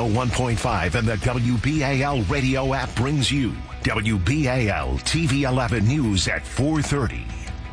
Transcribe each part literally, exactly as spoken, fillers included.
oh one point five and the W B A L radio app brings you W B A L T V eleven News at four thirty.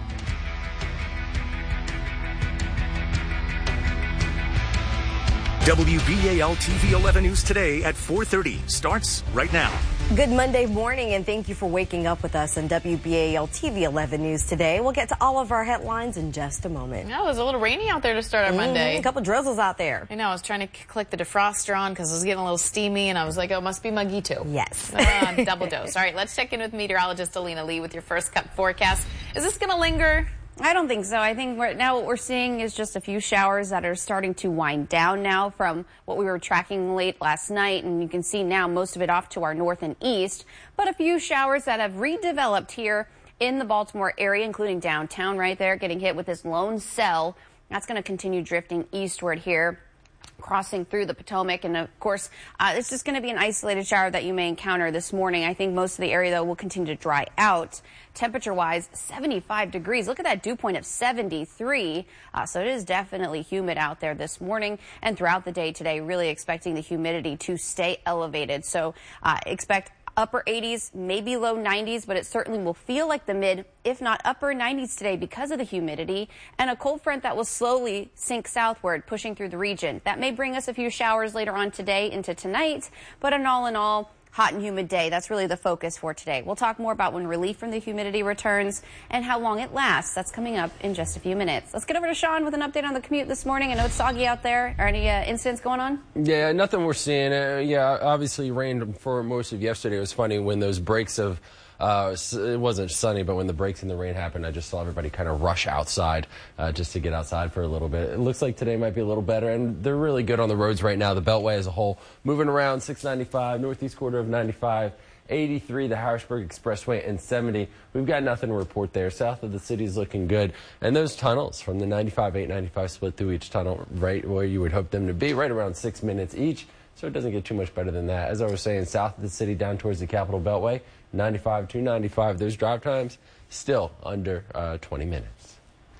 W B A L T V eleven News today at four thirty starts right now. Good Monday morning, and thank you for waking up with us on W B A L T V eleven News today. We'll get to all of our headlines in just a moment. No, it was a little rainy out there to start our Mm-hmm. Monday. A couple drizzles out there. I know, I was trying to click the defroster on because it was getting a little steamy, and I was like, oh, it must be muggy too. Yes. Uh, double dose. All right, let's check in with meteorologist Alina Lee with your first cut forecast. Is this going to linger? I don't think so. I think right now what we're seeing is just a few showers that are starting to wind down now from what we were tracking late last night. And you can see now most of it off to our north and east. But a few showers that have redeveloped here in the Baltimore area, including downtown right there, getting hit with this lone cell. That's going to continue drifting eastward here, crossing through the Potomac. And of course, uh, it's just going to be an isolated shower that you may encounter this morning. I think most of the area, though, will continue to dry out. Temperature-wise, seventy-five degrees. Look at that dew point of seventy-three. Uh, so it is definitely humid out there this morning and throughout the day today, really expecting the humidity to stay elevated. So uh, expect upper eighties, maybe low nineties, but it certainly will feel like the mid, if not upper nineties today because of the humidity and a cold front that will slowly sink southward, pushing through the region. That may bring us a few showers later on today into tonight, but an all in all, hot and humid day. That's really the focus for today. We'll talk more about when relief from the humidity returns and how long it lasts. That's coming up in just a few minutes. Let's get over to Sean with an update on the commute this morning. I know it's soggy out there. Are any uh, incidents going on? Yeah, nothing we're seeing. Uh, yeah, obviously rained for most of yesterday. It was funny when those breaks of Uh, it wasn't sunny, but when the breaks in the rain happened, I just saw everybody kind of rush outside uh, just to get outside for a little bit. It looks like today might be a little better, and they're really good on the roads right now. The Beltway as a whole, moving around six ninety-five, northeast quarter of ninety-five, eighty-three, the Harrisburg Expressway, and seventy. We've got nothing to report there. South of the city is looking good. And those tunnels from the ninety-five, eight ninety-five split through each tunnel right where you would hope them to be, right around six minutes each. So it doesn't get too much better than that. As I was saying, south of the city down towards the Capitol Beltway, ninety-five, two ninety-five, those drive times still under uh, twenty minutes.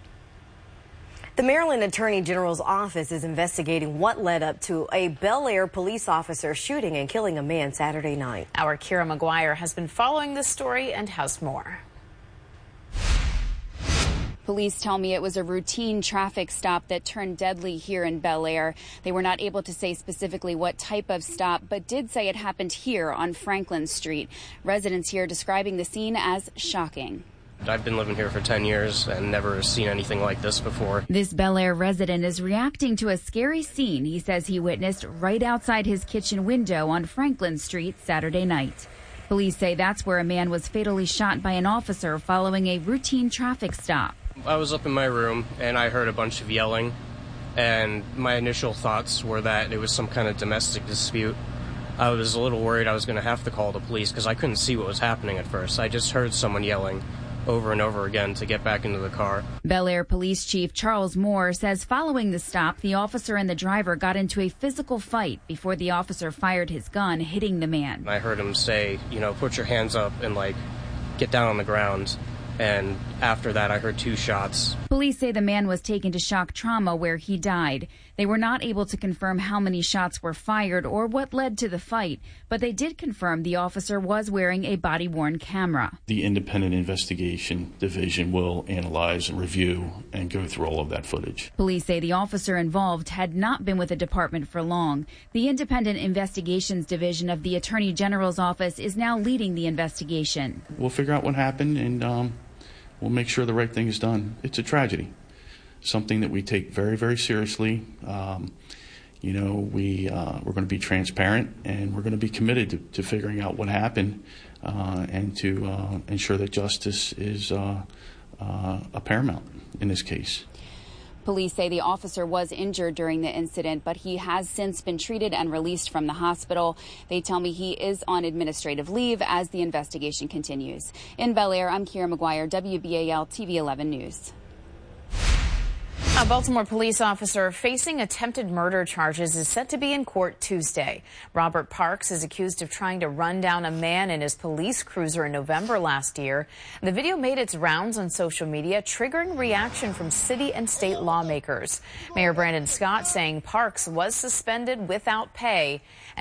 The Maryland Attorney General's office is investigating what led up to a Bel Air police officer shooting and killing a man Saturday night. Our Kira McGuire has been following this story and has more. Police tell me it was a routine traffic stop that turned deadly here in Bel Air. They were not able to say specifically what type of stop, but did say it happened here on Franklin Street. Residents here describing the scene as shocking. I've been living here for ten years and never seen anything like this before. This Bel Air resident is reacting to a scary scene he says he witnessed right outside his kitchen window on Franklin Street Saturday night. Police say that's where a man was fatally shot by an officer following a routine traffic stop. I was up in my room and I heard a bunch of yelling, and my initial thoughts were that it was some kind of domestic dispute. I was a little worried I was going to have to call the police because I couldn't see what was happening at first. I just heard someone yelling over and over again to get back into the car. Bel Air Police Chief Charles Moore says following the stop, the officer and the driver got into a physical fight before the officer fired his gun, hitting the man. I heard him say, you know, put your hands up and, like, get down on the ground. And after that, I heard two shots. Police say the man was taken to shock trauma where he died. They were not able to confirm how many shots were fired or what led to the fight, but they did confirm the officer was wearing a body-worn camera. The Independent Investigation Division will analyze and review and go through all of that footage. Police say the officer involved had not been with the department for long. The Independent Investigations Division of the Attorney General's office is now leading the investigation. We'll figure out what happened and um, we'll make sure the right thing is done. It's a tragedy, something that we take very, very seriously. Um, you know, we, uh, we're going to be transparent and we're going to be committed to, to figuring out what happened uh, and to uh, ensure that justice is uh, uh, a paramount in this case. Police say the officer was injured during the incident, but he has since been treated and released from the hospital. They tell me he is on administrative leave as the investigation continues. In Bel Air, I'm Kira McGuire, W B A L T V eleven News. A Baltimore police officer facing attempted murder charges is set to be in court Tuesday. Robert Parks is accused of trying to run down a man in his police cruiser in November last year. The video made its rounds on social media, triggering reaction from city and state lawmakers. Mayor Brandon Scott saying Parks was suspended without pay.